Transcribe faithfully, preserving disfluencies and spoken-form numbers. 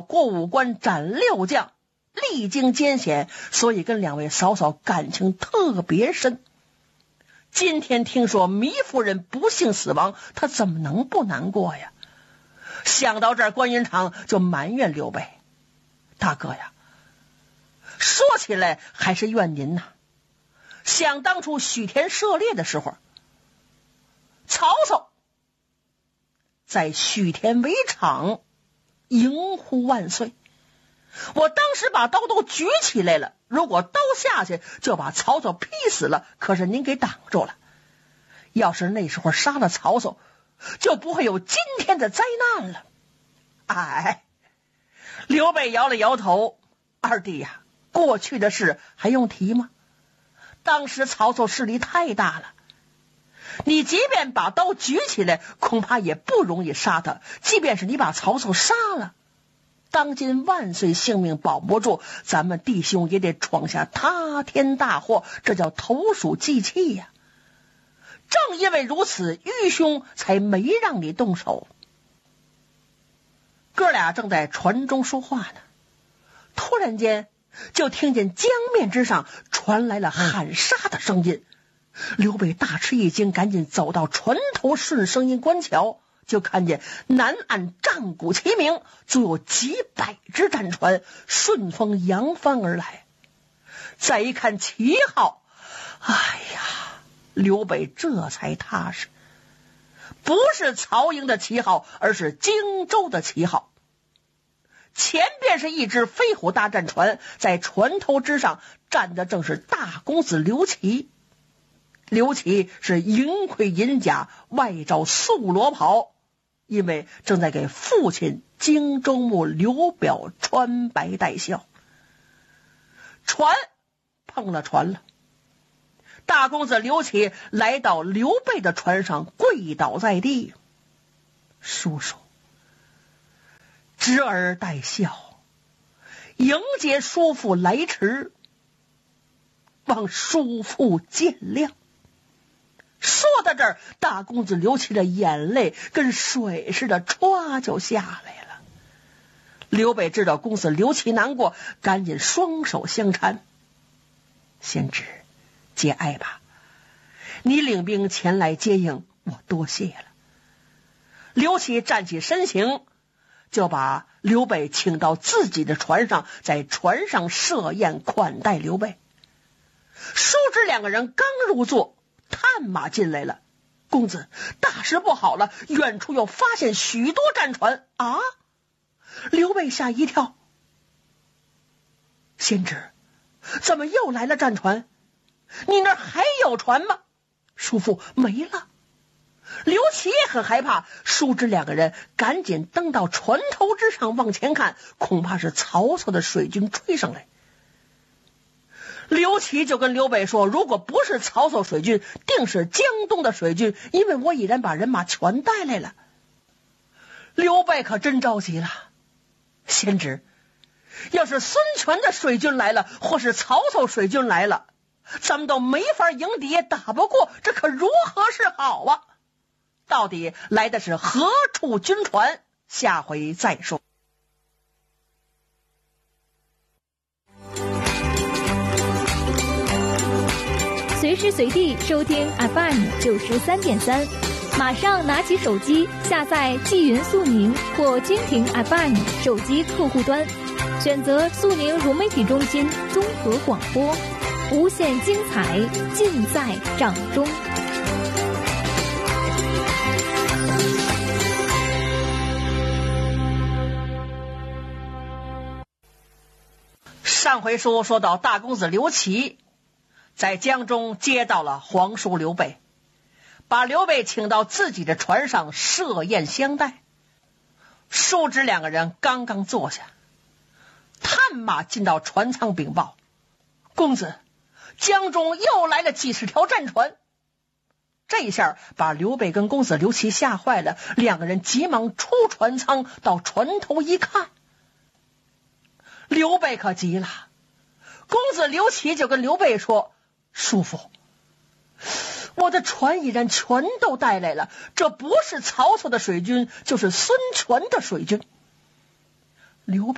过五关斩六将，历经艰险，所以跟两位嫂嫂感情特别深。今天听说糜夫人不幸死亡，他怎么能不难过呀？想到这儿，关云长就埋怨刘备：大哥呀，说起来还是怨您呐。想当初许田射猎的时候，曹操在许田围场迎呼万岁，我当时把刀都举起来了，如果刀下去就把曹操劈死了，可是您给挡住了。要是那时候杀了曹操，就不会有今天的灾难了。哎，刘备摇了摇头：二弟呀，过去的事还用提吗？当时曹操势力太大了，你即便把刀举起来，恐怕也不容易杀他。即便是你把曹操杀了，当今万岁性命保不住，咱们弟兄也得闯下塌天大祸，这叫投鼠忌器呀。正因为如此，愚兄才没让你动手。哥俩正在船中说话呢，突然间就听见江面之上传来了喊杀的声音。刘备大吃一惊，赶紧走到船头，顺声音观瞧，就看见南岸战鼓齐鸣，足有几百只战船顺风扬帆而来。再一看旗号，哎呀，刘备这才踏实，不是曹营的旗号，而是荆州的旗号。前边是一只飞虎大战船，在船头之上站的正是大公子刘琦。刘琦是银盔银甲，外罩素罗袍，因为正在给父亲荆州牧刘表穿白戴孝。船碰了船了，大公子刘琦来到刘备的船上，跪倒在地：叔叔，侄儿戴孝，迎接叔父来迟，望叔父见谅。说到这儿，大公子刘琦的眼泪跟水似的歘就下来了。刘备知道公子刘琦难过，赶紧双手相搀：贤侄，节哀吧，你领兵前来接应，我多谢了。刘琦站起身形，就把刘备请到自己的船上，在船上设宴款待刘备。叔侄两个人刚入座，探马进来了：公子，大事不好了，远处又发现许多战船啊！刘备吓一跳：贤侄，怎么又来了战船？你那儿还有船吗？叔父，没了。刘琦也很害怕，叔侄两个人赶紧登到船头之上往前看，恐怕是曹操的水军追上来。刘琦就跟刘备说：如果不是曹操水军，定是江东的水军，因为我已然把人马全带来了。刘备可真着急了：贤侄，要是孙权的水军来了，或是曹操水军来了，咱们都没法迎敌，也打不过，这可如何是好啊？到底来的是何处军船？下回再说。 随时随地收听 F M 九十三点三，马上拿起手机下载纪云速宁或蜻蜓 F M 手机客户端，选择速宁融媒体中心综合广播，无限精彩尽在掌中。 上回书说到，大公子刘琦在江中接到了皇叔刘备，把刘备请到自己的船上设宴相待。叔侄两个人刚刚坐下，探马进到船舱禀报：公子，江中又来了几十条战船。这一下把刘备跟公子刘琦吓坏了，两个人急忙出船舱，到船头一看，刘备可急了。公子刘琦就跟刘备说：叔父，我的船已然全都带来了，这不是曹操的水军，就是孙权的水军。刘备